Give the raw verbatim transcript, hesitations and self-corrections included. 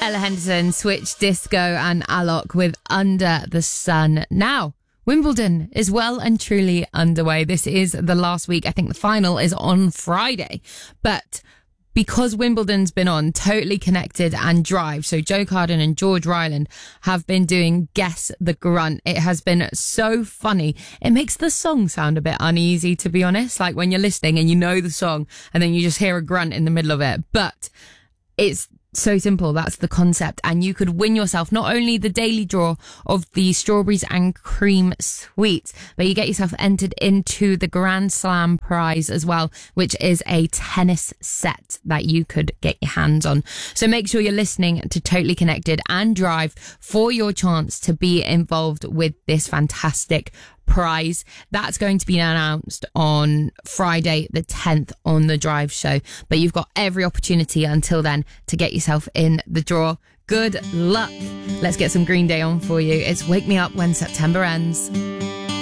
Ella Henderson, Switch Disco and Alok with Under the Sun. Now, Wimbledon is well and truly underway. This is the last week. I think the final is on Friday. But because Wimbledon's been on, Totally Connected and Drive, so Joe Carden and George Ryland have been doing Guess the Grunt. It has been so funny. It makes the song sound a bit uneasy, to be honest. Like when you're listening and you know the song and then you just hear a grunt in the middle of it. But it's so simple. That's the concept. And you could win yourself not only the daily draw of the strawberries and cream sweets, but you get yourself entered into the Grand Slam prize as well, which is a tennis set that you could get your hands on. So make sure you're listening to Totally Connected and Drive for your chance to be involved with this fantastic prize. That's going to be announced on Friday the tenth on the Drive show, but you've got every opportunity until then to get yourself in the draw. Good luck. Let's get some Green Day on for you. It's Wake Me Up When September Ends.